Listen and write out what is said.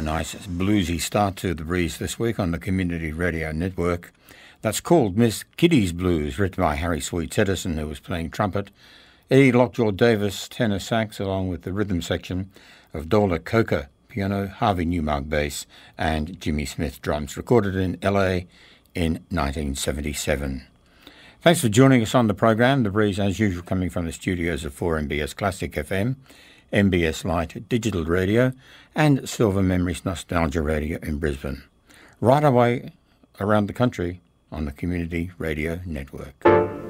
a nice bluesy start to the breeze this week on the Community Radio Network. That's called Miss Kitty's Blues, written by Harry Sweets Edison, who was playing trumpet, Eddie Lockjaw Davis, tenor sax, along with the rhythm section of Dola Coker, piano, Harvey Newmark bass, and Jimmy Smith drums, recorded in LA in 1977. Thanks for joining us on the program. The breeze, as usual, coming from the studios of 4MBS Classic FM, MBS Light Digital Radio, and Silver Memories Nostalgia Radio in Brisbane. Right away around the country on the Community Radio Network.